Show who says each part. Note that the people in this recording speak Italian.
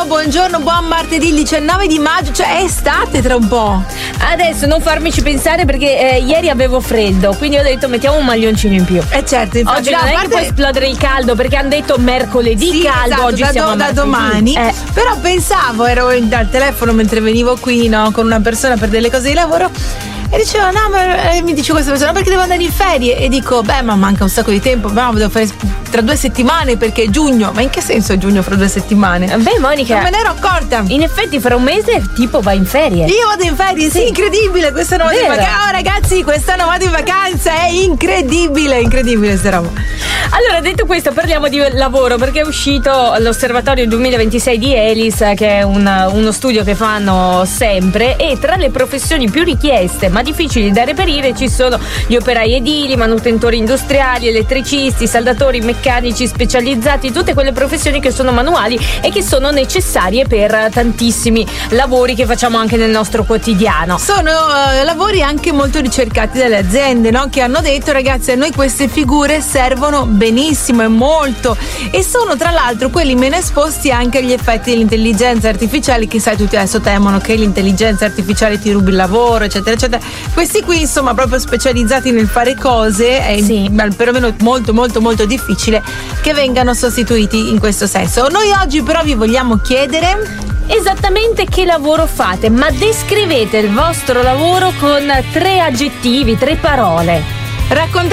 Speaker 1: buongiorno, buon martedì 19 di maggio, cioè è estate tra un po'.
Speaker 2: Adesso non farmici pensare perché ieri avevo freddo, quindi ho detto mettiamo un maglioncino in più.
Speaker 1: Certo, infatti.
Speaker 2: Oggi non è che può esplodere il caldo perché hanno detto mercoledì caldo, esatto, oggi siamo
Speaker 1: da domani. Però pensavo, ero al telefono mentre venivo qui, no, con una persona per delle cose di lavoro. E diceva, no, ma mi dice questa persona, perché devo andare in ferie? E dico, ma manca un sacco di tempo, devo fare tra 2 settimane perché è giugno. Ma in che senso è giugno fra 2 settimane?
Speaker 2: Beh, Monica,
Speaker 1: non me ne ero accorta.
Speaker 2: In effetti fra un mese tipo vai in ferie.
Speaker 1: Io vado in ferie, sì, incredibile, quest'anno vado in vacanza. Oh ragazzi, quest'anno vado in vacanza, è incredibile sta roba.
Speaker 2: Allora, detto questo, parliamo di lavoro perché è uscito l'osservatorio 2026 di Elis, che è uno studio che fanno sempre, e tra le professioni più richieste ma difficili da reperire ci sono gli operai edili, manutentori industriali, elettricisti, saldatori, meccanici specializzati, tutte quelle professioni che sono manuali e che sono necessarie per tantissimi lavori che facciamo anche nel nostro quotidiano.
Speaker 1: Sono lavori anche molto ricercati dalle aziende, no? Che hanno detto, ragazzi, a noi queste figure servono benissimo e molto, e sono tra l'altro quelli meno esposti anche agli effetti dell'intelligenza artificiale, che sai, tutti adesso temono che l'intelligenza artificiale ti rubi il lavoro, eccetera eccetera. Questi qui, insomma, proprio specializzati nel fare cose, è perlomeno molto difficile che vengano sostituiti in questo senso. Noi oggi però vi vogliamo chiedere
Speaker 2: esattamente che lavoro fate, ma descrivete il vostro lavoro con 3 aggettivi, 3 parole.
Speaker 1: Raccontate